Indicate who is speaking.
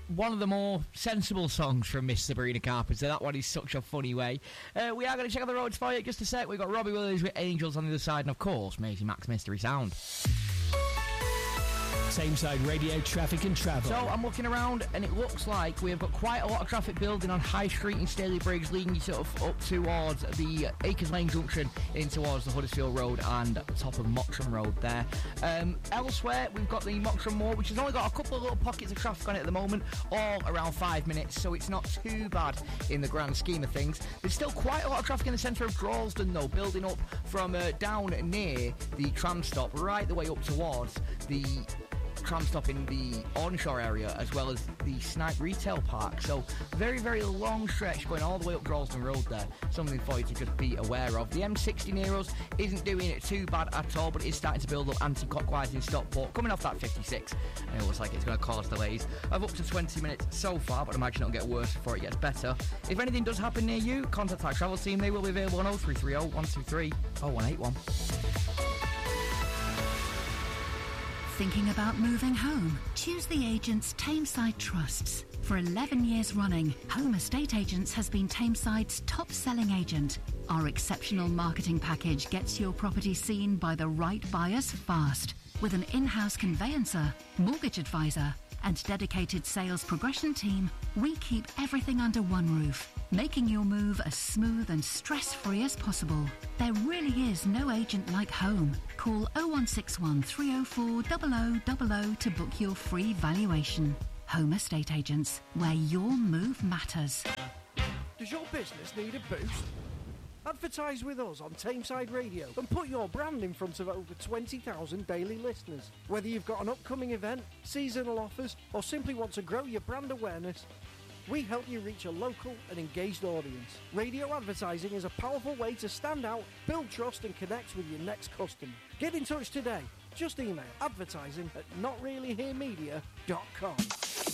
Speaker 1: one of the more sensible songs from Miss Sabrina Carpenter. That one is such a funny way. We are going to check out the roads for you just a sec. We've got Robbie Williams with Angels on the other side, and of course, Maisie Max Mystery Sound.
Speaker 2: Tameside Radio traffic and travel.
Speaker 1: So I'm looking around and it looks like we've got quite a lot of traffic building on High Street in Staley Briggs, leading you sort of up towards the Acres Lane Junction in towards the Huddersfield Road and top of Mottram Road there. Elsewhere we've got the Mottram Moor, which has only got a couple of little pockets of traffic on it at the moment, all around 5 minutes, so it's not too bad in the grand scheme of things. There's still quite a lot of traffic in the centre of Droylsden though, building up from down near the tram stop right the way up towards the tram stop in the Ornshaw area, as well as the Snipe Retail Park. So very, very long stretch going all the way up Droylsden Road there. Something for you to just be aware of. The M60 near us isn't doing it too bad at all, but it is starting to build up anti-clockwise in Stockport, coming off that 56, and it looks like it's going to cause delays of up to 20 minutes so far, but I imagine it'll get worse before it gets better. If anything does happen near you, contact our travel team. They will be available on 0330 123 0181.
Speaker 3: Thinking about moving home? Choose the agents Tameside trusts. For 11 years running, Home Estate Agents has been Tameside's top-selling agent. Our exceptional marketing package gets your property seen by the right buyers fast. With an in-house conveyancer, mortgage advisor, and dedicated sales progression team, we keep everything under one roof, making your move as smooth and stress-free as possible. There really is no agent like home. Call 0161 304 0000 to book your free valuation. Home Estate Agents, where your move matters.
Speaker 4: Does your business need a boost? Advertise with us on Tameside Radio and put your brand in front of over 20,000 daily listeners. Whether you've got an upcoming event, seasonal offers, or simply want to grow your brand awareness, we help you reach a local and engaged audience. Radio advertising is a powerful way to stand out, build trust and connect with your next customer. Get in touch today. Just email advertising@notreallyheremedia.com.